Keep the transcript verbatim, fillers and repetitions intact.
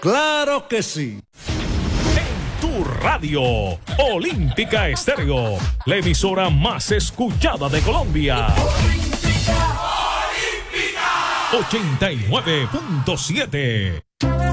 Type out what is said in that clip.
¡Claro que sí! En tu radio, Olímpica Estéreo, la emisora más escuchada de Colombia. Olímpica, Olímpica. ochenta y nueve punto siete.